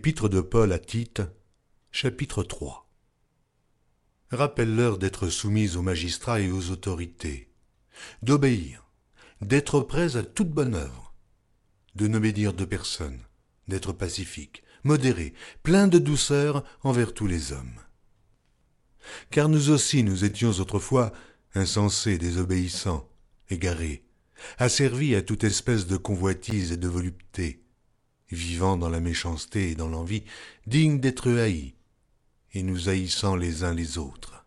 Épître de Paul à Tite, chapitre 3. Rappelle-leur d'être soumis aux magistrats et aux autorités, d'obéir, d'être prêts à toute bonne œuvre, de n'obéir de personne, d'être pacifique, modéré, plein de douceur envers tous les hommes. Car nous aussi nous étions autrefois insensés, désobéissants, égarés, asservis à toute espèce de convoitise et de volupté, vivant dans la méchanceté et dans l'envie, dignes d'être haïs, et nous haïssant les uns les autres.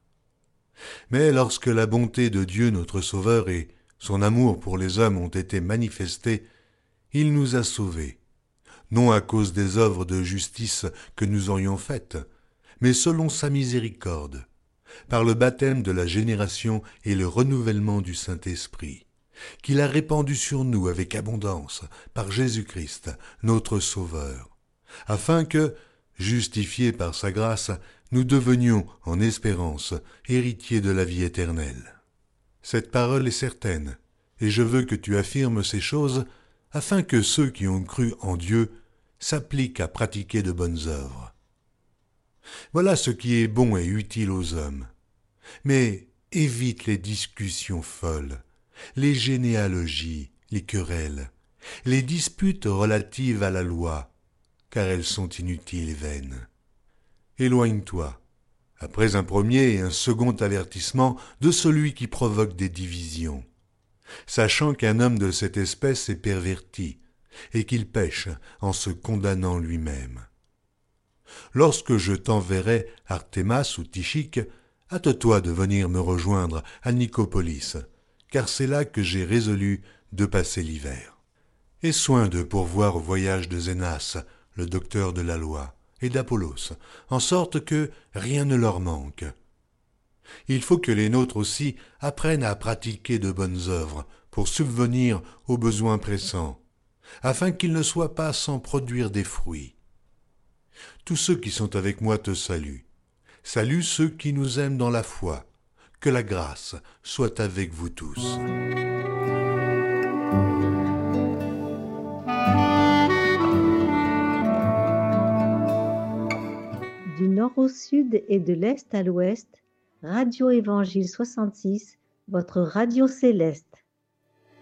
Mais lorsque la bonté de Dieu notre Sauveur et son amour pour les hommes ont été manifestés, il nous a sauvés, non à cause des œuvres de justice que nous aurions faites, mais selon sa miséricorde, par le baptême de la génération et le renouvellement du Saint-Esprit, qu'il a répandu sur nous avec abondance par Jésus-Christ, notre Sauveur, afin que, justifiés par sa grâce, nous devenions, en espérance, héritiers de la vie éternelle. Cette parole est certaine, et je veux que tu affirmes ces choses, afin que ceux qui ont cru en Dieu s'appliquent à pratiquer de bonnes œuvres. Voilà ce qui est bon et utile aux hommes. Mais évite les discussions folles, les généalogies, les querelles, les disputes relatives à la loi, car elles sont inutiles et vaines. Éloigne-toi, après un premier et un second avertissement, de celui qui provoque des divisions, sachant qu'un homme de cette espèce est perverti, et qu'il pêche en se condamnant lui-même. Lorsque je t'enverrai Artémas ou Tychique, hâte-toi de venir me rejoindre à Nicopolis, car c'est là que j'ai résolu de passer l'hiver. Aie soin de pourvoir au voyage de Zénas, le docteur de la loi, et d'Apollos, en sorte que rien ne leur manque. Il faut que les nôtres aussi apprennent à pratiquer de bonnes œuvres pour subvenir aux besoins pressants, afin qu'ils ne soient pas sans produire des fruits. Tous ceux qui sont avec moi te saluent. Salue ceux qui nous aiment dans la foi. Que la grâce soit avec vous tous. Du nord au sud et de l'est à l'ouest, Radio Évangile 66, votre radio céleste.